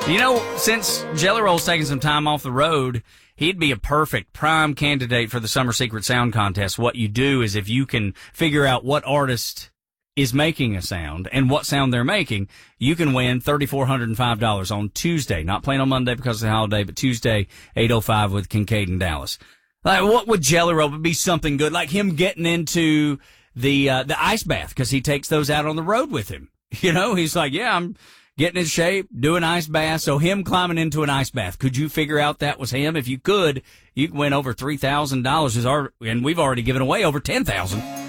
You know, since Jelly Roll's taking some time off the road, he'd be a perfect prime candidate for the Summer Secret Sound Contest. What you do is if you can figure out what artist is making a sound and what sound they're making, you can win $3,405 on Tuesday. Not playing on Monday because of the holiday, but Tuesday, 8:05 with Kincaid and Dallas. Like, what would Jelly Roll be something good? Like him getting into the ice bath because he takes those out on the road with him. You know, he's like, yeah, I'm getting in shape, doing ice bath. So him climbing into an ice bath. Could you figure out that was him? If you could, you can win over $3,000 and we've already given away over $10,000.